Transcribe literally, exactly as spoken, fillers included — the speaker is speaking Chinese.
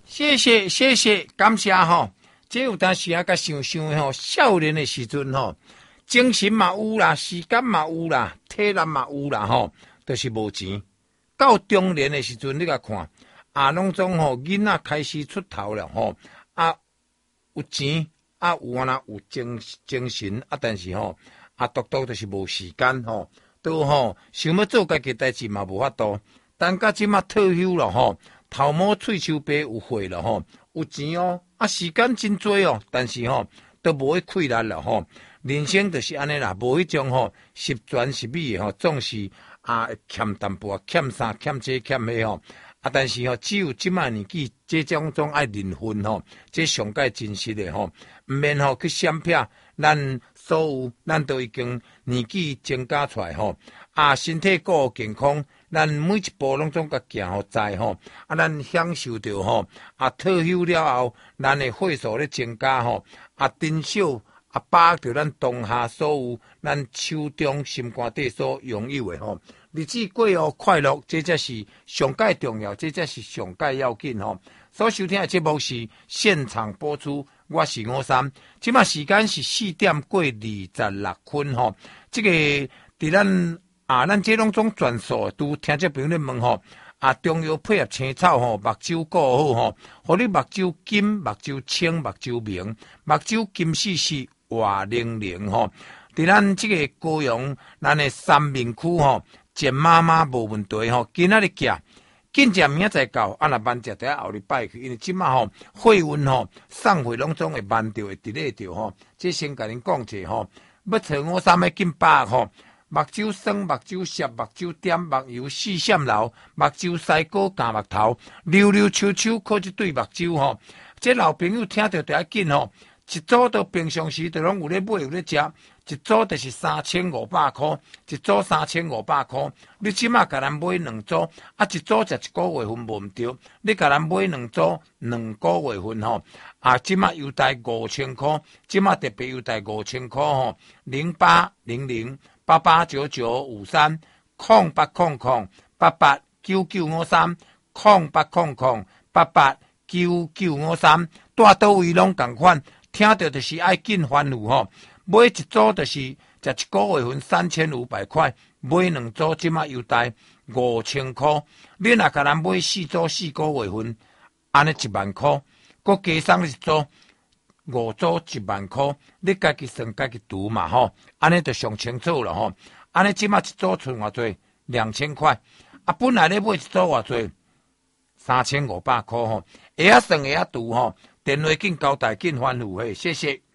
谢谢谢谢，感谢吼。这有当时啊，甲想想吼，少年的时阵吼，精神嘛有啦，时间嘛有啦，体力嘛有啦吼，都、就是无钱。到中年的时阵，你甲看，啊，拢总吼囡仔开始出头了吼，啊有钱啊有安那有精精神啊，但是吼啊，独独就是无时间吼，都吼想要做家己代志嘛无法度。等到即马退休了吼，头毛喙鬚白有血了吼，有钱哦，啊时间真多哦，但是吼都无去开力了吼。人生就是安尼啦，无迄种吼十全十美的吼，总是啊欠淡薄啊，欠啥欠这欠迄吼。啊，但是吼，只有即摆年纪，这种种爱认分吼，这上界真实的吼，毋免吼去闪避咱所有，咱都已经年纪增加出来吼，啊身体顾好健康。咱每一步拢总甲行好在吼，啊，咱享受着吼，啊，退休了后，咱的岁数咧增加吼，啊，珍惜啊，把握着咱当下所有，咱手中心肝底所拥有的吼，日子过哦快乐，这才是上界重要，这才是上界要紧吼。所收听的节目是现场播出，我是五三，即马时间是四点过二十六分吼，这个伫咱。啊，咱这拢总转述，拄听这朋友咧问吼，啊，中药配合青草吼，目睭顾好吼，互你目睭金、目睭清、目睭明，目睭金丝丝、活灵灵吼。伫咱这个高雄，咱的三明区吼，健妈妈无问题吼，今仔日食，紧食明仔载到，啊，若慢食得后日拜去，因为即马吼，血运吼，送货拢总会慢着，会 delay 着吼。这先甲恁讲者吼，要找我三要紧把握吼。目睭酸、目睭涩、目睭点、目睭四闪流、目睭西果干目头、溜溜秋秋，靠一对目睭吼。这老朋友听着就要紧吼，一组到平常时就拢有咧买有咧食，一组就是三千五百块，一组三千五百块。你即马甲咱买两组，啊一组食一个月份无毋对，你甲咱买两组两个月份吼，啊即马优待五千块，即马特别优待五千块吼，零八零零。八八九九五三空八空空八八九九五三空八空空八八九九五三，带倒位拢共款，听到就是爱紧欢呼吼。买一组就是食一个月份三千五百块，买两组即马优待五千块。你若甲咱买四组四个月份，安尼一万块，佮加送一组。五组一万块，你家己算家己读嘛吼，安尼就上清楚了吼。安尼即马一组剩偌济？两千块。啊，本来咧买一组偌济？三千五百块吼。会晓算会晓读吼，电话紧交代紧欢呼嘿，谢谢。